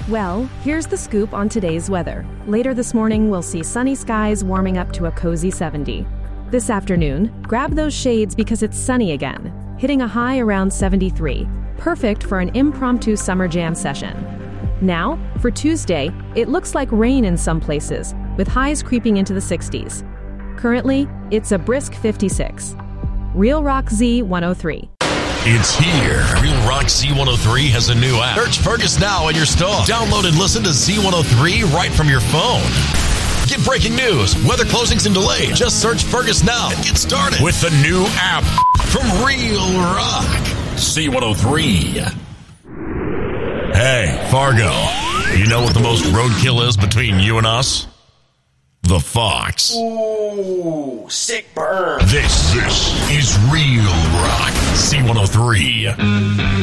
Well, here's the scoop on today's weather. Later this morning, we'll see sunny skies warming up to a cozy 70. This afternoon, grab those shades because it's sunny again, hitting a high around 73, perfect for an impromptu summer jam session. Now, for Tuesday, it looks like rain in some places, with highs creeping into the 60s. Currently, it's a brisk 56. Real Rock Z103. It's here. Real Rock Z103 has a new app. Search Fergus now in your store. Download and listen to Z103 right from your phone. Get breaking news, weather closings and delays. Just search Fergus now and get started with the new app from Real Rock Z103. Hey, Fargo, you know what the most roadkill is between you and us? The Fox. Ooh, sick burn. This is Real Rock Z103.